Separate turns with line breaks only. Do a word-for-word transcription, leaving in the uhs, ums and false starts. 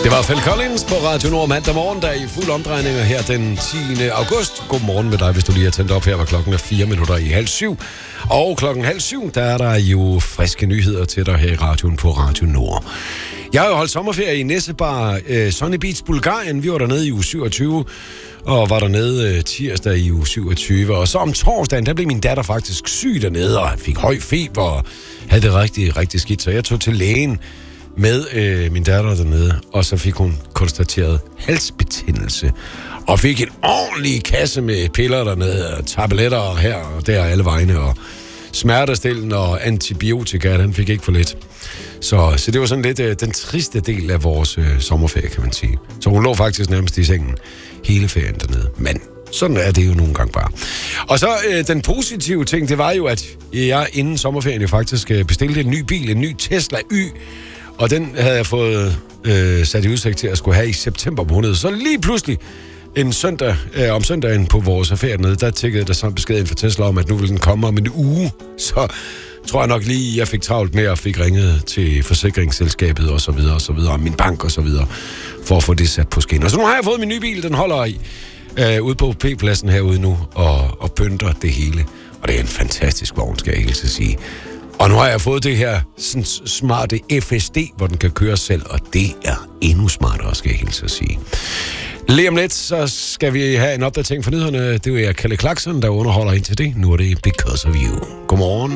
Det var Phil Collins på Radio Nord mandag morgen, der er i fuld omdrejninger her den tiende august. Godmorgen med dig, hvis du lige har tændt op her, hvor klokken er fire minutter i halv syv. Og klokken halv syv, der er der jo friske nyheder til dig her i radioen på Radio Nord. Jeg har jo holdt sommerferie i Nessebar, øh, Sunny Beach, Bulgarien. Vi var dernede i uge syvogtyve, og var dernede øh, tirsdag i uge syvogtyve. Og så om torsdagen, der blev min datter faktisk syg dernede, og fik høj feber og havde det rigtig, rigtig skidt. Så jeg tog til lægen med øh, min datter dernede, og så fik hun konstateret halsbetændelse. Og fik en ordentlig kasse med piller dernede, og tabletter her og der alle vegne, og smertestillende og antibiotika, den fik ikke for lidt. Så, så det var sådan lidt øh, den triste del af vores øh, sommerferie, kan man sige. Så hun lå faktisk nærmest i sengen hele ferien dernede. Men sådan er det jo nogle gange bare. Og så øh, den positive ting, det var jo, at jeg inden sommerferien jo faktisk øh, bestilte en ny bil, en ny Tesla Y. Og den havde jeg fået øh, sat i udsigt til at skulle have i september måned. Så lige pludselig en søndag, øh, om søndagen på vores ferie nede, der tikkede der så besked ind for Tesla om, at nu ville den komme om en uge. Så tror jeg nok lige, jeg fik travlt med og fik ringet til forsikringsselskabet og så videre og så videre, og min bank og så videre, for at få det sat på skinner. Så nu har jeg fået min nye bil, den holder i øh, ude på P-pladsen herude nu, og, og pynter det hele. Og det er en fantastisk vogn, skal jeg helt til sige. Og nu har jeg fået det her sådan smarte F S D, hvor den kan køre selv, og det er endnu smartere, skal jeg helt at sige. Lige om lidt, så skal vi have en opdatering for nyhederne. Det er Kelly Clarkson, der underholder ind til det. Nu er det Because of You. Godmorgen.